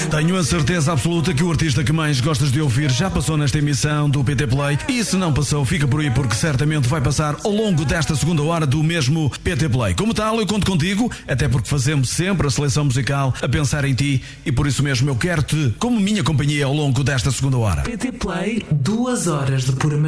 Tenho a certeza absoluta que o artista que mais gostas de ouvir já passou nesta emissão do PT Play, e se não passou, fica por aí, porque certamente vai passar ao longo desta segunda hora do mesmo PT Play. Como tal, eu conto contigo, até porque fazemos sempre a seleção musical a pensar em ti, e por isso mesmo eu quero-te como minha companhia ao longo desta segunda hora. PT Play, 2 horas de pura